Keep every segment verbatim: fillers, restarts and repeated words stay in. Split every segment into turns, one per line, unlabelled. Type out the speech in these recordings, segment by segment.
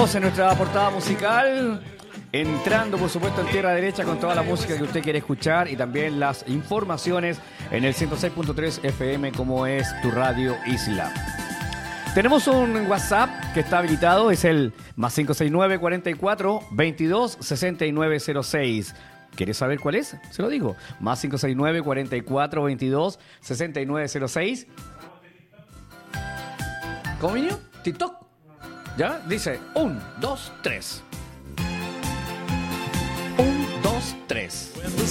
Seguimos en nuestra portada musical, entrando por supuesto en tierra derecha con toda la música que usted quiere escuchar y también las informaciones en el ciento seis punto tres F M, como es tu radio Isla. Tenemos un WhatsApp que está habilitado, es el más cinco seis nueve, cuarenta y cuatro, veintidós, sesenta y nueve cero seis. ¿Quieres saber cuál es? Se lo digo. Más cinco seis nueve, cuarenta y cuatro, veintidós, sesenta y nueve cero seis. ¿Cómo vino? TikTok. ¿Ya? Dice un, dos, tres. Un, dos, tres.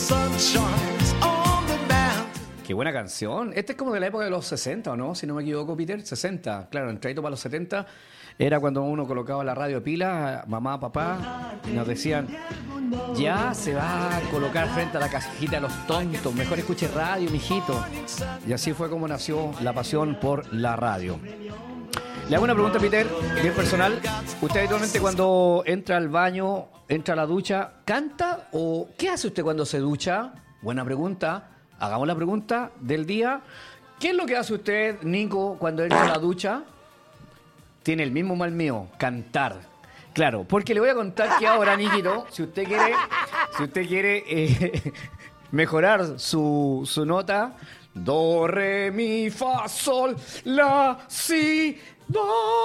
Qué buena canción. Esta es como de la época de los sesenta, ¿o no? Si no me equivoco, Peter. sesenta. Claro, entradito para los setenta. Era cuando uno colocaba la radio pila, mamá, papá, y nos decían, ya se va a colocar frente a la cajita de los tontos, mejor escuche radio, mijito. Y así fue como nació la pasión por la radio. Le hago una pregunta, Peter, bien personal. ¿Usted habitualmente cuando entra al baño, entra a la ducha, canta o qué hace usted cuando se ducha? Buena pregunta. Hagamos la pregunta del día. ¿Qué es lo que hace usted, Nico, cuando entra a la ducha? Tiene el mismo mal mío, cantar. Claro, porque le voy a contar que ahora, Niquito, si usted quiere, si usted quiere eh, mejorar su, su nota, do, re, mi, fa, sol, la, si, do.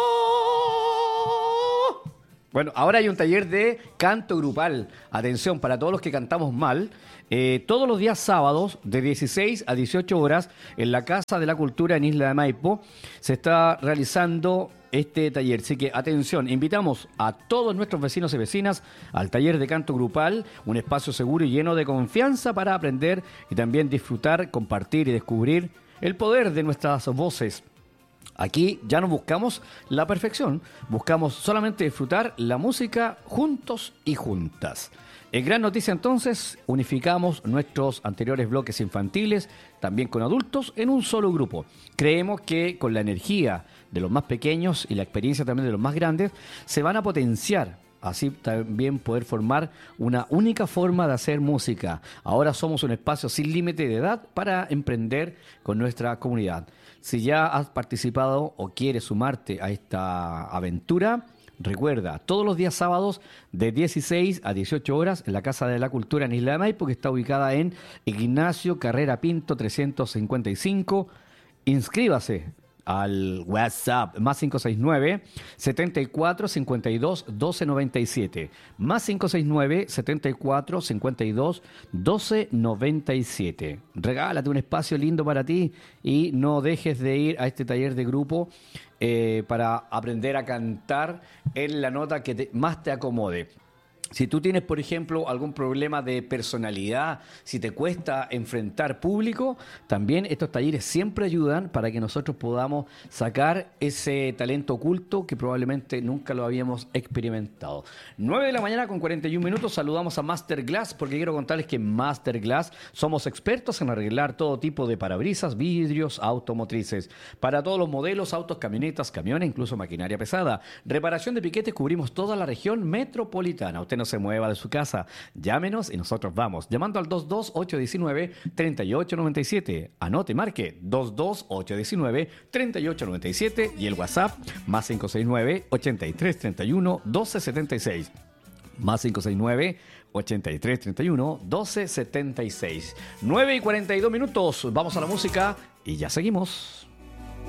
Bueno, ahora hay un taller de canto grupal. Atención, para todos los que cantamos mal. Eh, todos los días sábados, de dieciséis a dieciocho horas, en la Casa de la Cultura en Isla de Maipo, se está realizando este taller. Así que, atención, invitamos a todos nuestros vecinos y vecinas al taller de canto grupal, un espacio seguro y lleno de confianza para aprender y también disfrutar, compartir y descubrir el poder de nuestras voces. Aquí ya no buscamos la perfección, buscamos solamente disfrutar la música juntos y juntas. En gran noticia entonces, unificamos nuestros anteriores bloques infantiles, también con adultos, en un solo grupo. Creemos que con la energía de los más pequeños y la experiencia también de los más grandes, se van a potenciar, así también poder formar una única forma de hacer música. Ahora somos un espacio sin límite de edad para emprender con nuestra comunidad. Si ya has participado o quieres sumarte a esta aventura, recuerda, todos los días sábados de dieciséis a dieciocho horas en la Casa de la Cultura en Isla de Maipo, que está ubicada en Ignacio Carrera Pinto trescientos cincuenta y cinco. Inscríbase al WhatsApp más cinco seis nueve, setenta y cuatro, cincuenta y dos, doce noventa y siete. Más cinco seis nueve, setenta y cuatro, cincuenta y dos, doce noventa y siete. Regálate un espacio lindo para ti y no dejes de ir a este taller de grupo eh, para aprender a cantar en la nota que te, más te acomode. Si tú tienes, por ejemplo, algún problema de personalidad, si te cuesta enfrentar público, también estos talleres siempre ayudan para que nosotros podamos sacar ese talento oculto que probablemente nunca lo habíamos experimentado. nueve de la mañana con cuarenta y un minutos, saludamos a Masterglass, porque quiero contarles que en Masterglass somos expertos en arreglar todo tipo de parabrisas, vidrios, automotrices. Para todos los modelos, autos, camionetas, camiones, incluso maquinaria pesada. Reparación de piquetes, cubrimos toda la región metropolitana. Usted no se mueva de su casa, llámenos y nosotros vamos, llamando al dos dos ocho uno nueve, tres ocho nueve siete, anote, marque dos dos ocho uno nueve, tres ocho nueve siete y el WhatsApp más cinco seis nueve, ochenta y tres treinta y uno, doce setenta y seis, más cinco seis nueve, ochenta y tres treinta y uno, doce setenta y seis. nueve y cuarenta y dos minutos, vamos a la música y ya seguimos.